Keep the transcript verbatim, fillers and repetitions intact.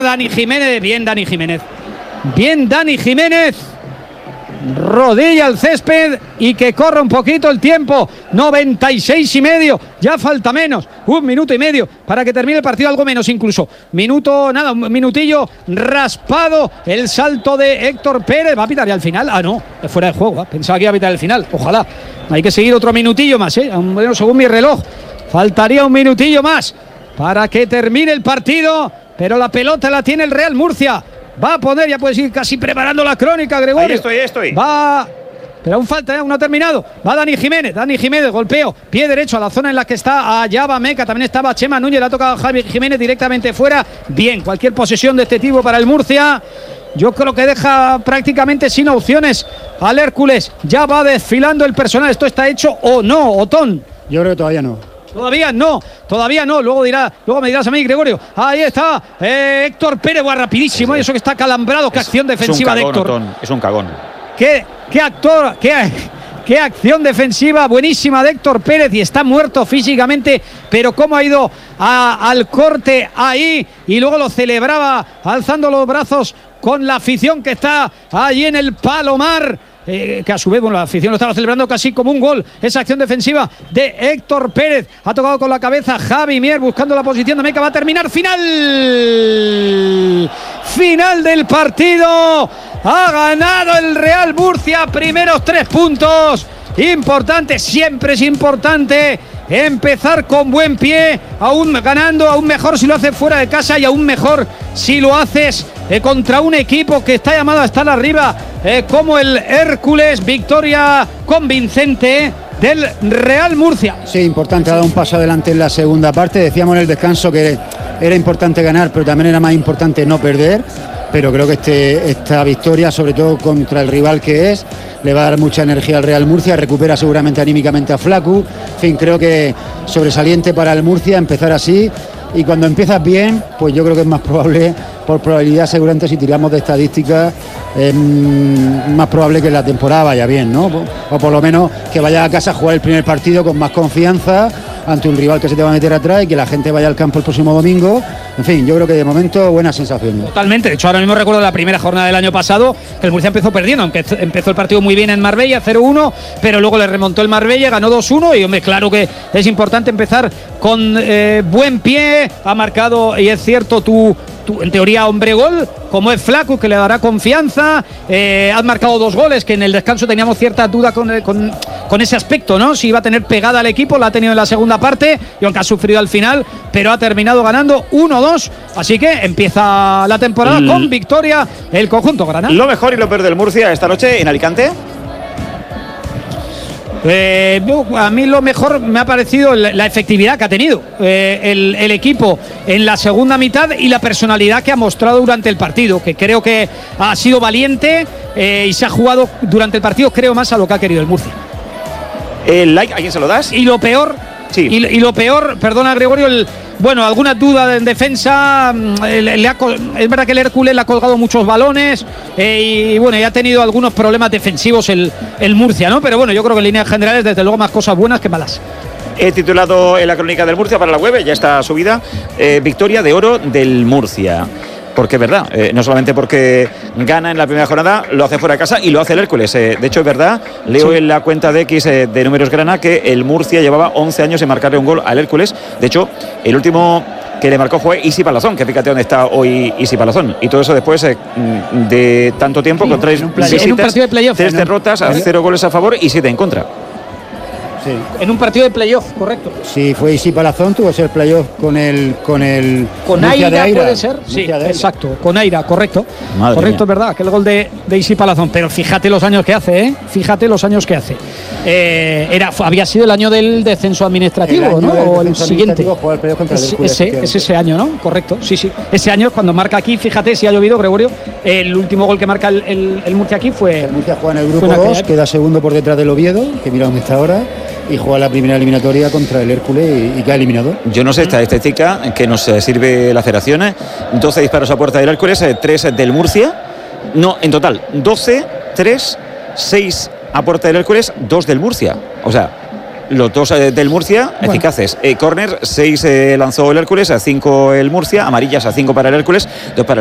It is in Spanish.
Dani Jiménez, bien Dani Jiménez, bien Dani Jiménez, rodilla al césped y que corra un poquito el tiempo. Noventa y seis y medio, ya falta menos, un minuto y medio para que termine el partido, algo menos incluso, minuto, nada, un minutillo raspado, el salto de Héctor Pérez. ¿Va a pitar ya al final? Ah, no, es fuera de juego, ¿eh? Pensaba que iba a pitar el final, ojalá. Hay que seguir otro minutillo más, ¿eh? Bueno, según mi reloj, faltaría un minutillo más para que termine el partido. Pero la pelota la tiene el Real Murcia. Va a poner, ya puedes ir casi preparando la crónica, Gregorio. Ahí estoy, ahí estoy. Va, pero aún falta, ¿eh? Aún no ha terminado. Va Dani Jiménez, Dani Jiménez, golpeo, pie derecho a la zona en la que está allá va Meca, también estaba Chema Núñez, le ha tocado a Javi Jiménez directamente fuera. Bien, cualquier posesión de este tipo para el Murcia. Yo creo que deja prácticamente sin opciones al Hércules. Ya va desfilando el personal. ¿Esto está hecho o no, Otón? Yo creo que todavía no. Todavía no, todavía no, luego dirá, luego me dirás a mí, Gregorio. Ahí está, eh, Héctor Pérez, va rapidísimo, sí, sí. Eso que está calambrado, qué es, acción defensiva es un cagón, de Héctor. Otón, es un cagón. Qué, qué actor, qué, qué acción defensiva buenísima de Héctor Pérez, y está muerto físicamente, pero cómo ha ido a, al corte ahí, y luego lo celebraba alzando los brazos con la afición que está allí en el Palomar. Eh, que a su vez, bueno, la afición lo estaba celebrando casi como un gol. Esa acción defensiva de Héctor Pérez. Ha tocado con la cabeza Javi Mier buscando la posición de Meca. Va a terminar. Final. Final del partido. Ha ganado el Real Murcia. Primeros tres puntos. Importante, siempre es importante empezar con buen pie, aún ganando, aún mejor si lo haces fuera de casa y aún mejor si lo haces eh, contra un equipo que está llamado a estar arriba, eh, como el Hércules. Victoria convincente del Real Murcia. Sí, importante, ha dado un paso adelante en la segunda parte. Decíamos en el descanso que era importante ganar, pero también era más importante no perder. Pero creo que este, esta victoria, sobre todo contra el rival que es, le va a dar mucha energía al Real Murcia, recupera seguramente anímicamente a Flacu. En fin, creo que sobresaliente para el Murcia empezar así, y cuando empiezas bien, pues yo creo que es más probable, por probabilidad seguramente, si tiramos de estadísticas, es más probable que la temporada vaya bien, ¿no? O por lo menos que vaya a casa a jugar el primer partido con más confianza ante un rival que se te va a meter atrás, y que la gente vaya al campo el próximo domingo. En fin, yo creo que de momento buenas sensaciones. Totalmente, de hecho ahora mismo recuerdo la primera jornada del año pasado, que el Murcia empezó perdiendo, aunque empezó el partido muy bien en Marbella, cero uno, pero luego le remontó el Marbella, ganó dos uno, y hombre, claro que es importante empezar con eh, buen pie. Ha marcado, y es cierto, tu, tu en teoría hombre gol, como es Flacu, que le dará confianza. Eh, has marcado dos goles, que en el descanso teníamos cierta duda con, con, con ese aspecto, ¿no? Si iba a tener pegada al equipo, la ha tenido en la segunda parte, y aunque ha sufrido al final, pero ha terminado ganando uno dos, así que empieza la temporada L- con victoria el conjunto grana. Lo mejor y lo peor del Murcia esta noche en Alicante. Eh, a mí lo mejor me ha parecido la, la efectividad que ha tenido eh, el, el equipo en la segunda mitad, y la personalidad que ha mostrado durante el partido, que creo que ha sido valiente eh, y se ha jugado durante el partido, creo, más a lo que ha querido el Murcia. ¿El like a quién se lo das? Y lo peor, sí. y, y lo peor, perdona Gregorio, el, bueno, alguna duda en defensa. Le, le ha, es verdad que el Hércules le ha colgado muchos balones eh, y bueno, ya ha tenido algunos problemas defensivos el, el Murcia, ¿no? Pero bueno, yo creo que en líneas generales, desde luego, más cosas buenas que malas. He titulado en la crónica del Murcia para la web, ya está subida, eh, victoria de oro del Murcia. Porque es verdad, eh, no solamente porque gana en la primera jornada, lo hace fuera de casa y lo hace el Hércules. Eh, de hecho, es verdad, leo sí. en la cuenta de X eh, de Números Grana que el Murcia llevaba once años en marcarle un gol al Hércules. De hecho, el último que le marcó fue Isi Palazón, que fíjate dónde está hoy Isi Palazón. Y todo eso después eh, de tanto tiempo, sí, con tres visitas, en un partido de playoff, tres derrotas, a cero goles a favor y siete en contra. Sí. En un partido de playoff, correcto. Sí, fue Isi Palazón, tuvo que ser playoff con el con el con Aira, de Aira, puede ser. Sí, exacto, con Aira, correcto. Madre correcto, mía. Es verdad, que el gol de, de Isi Palazón. Pero fíjate los años que hace, ¿eh? Fíjate los años que hace. Eh, era, había sido el año del descenso administrativo, el ¿no? O el siguiente. Es, ese, es ese año, ¿no? Correcto, sí, sí. Ese año es cuando marca aquí, fíjate si ha llovido, Gregorio. El último gol que marca el, el, el Murcia aquí fue. El Murcia juega en el grupo dos, queda segundo por detrás del Oviedo, que mira dónde está ahora. Y juega la primera eliminatoria contra el Hércules y, y que ha eliminado. Yo no sé esta estadística que nos sirve la federación. doce disparos a puerta del Hércules, tres del Murcia. No, en total, doce, tres, seis a puerta del Hércules, dos del Murcia. O sea, los dos eh, del Murcia, bueno. eficaces. Eh, córner, seis eh, lanzó el Hércules, a cinco el Murcia, amarillas a cinco para el Hércules, dos para